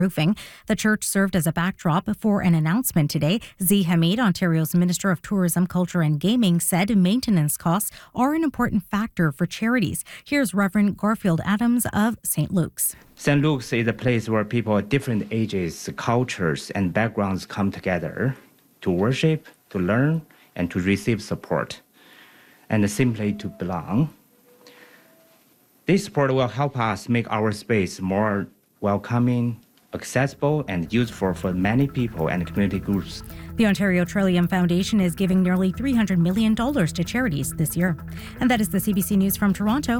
roofing. The church served as a backdrop for an announcement today. Zee Hamid, Ontario's Minister of Tourism, Culture and Gaming, said maintenance costs are an important factor for charities. Here's Reverend Garfield Adams of St. Luke's. St. Luke's is a place where people of different ages, cultures, and backgrounds come together to worship, to learn, and to receive support, and simply to belong. This support will help us make our space more welcoming, accessible, and useful for many people and community groups. The Ontario Trillium Foundation is giving nearly $300 million to charities this year. And that is the CBC News from Toronto.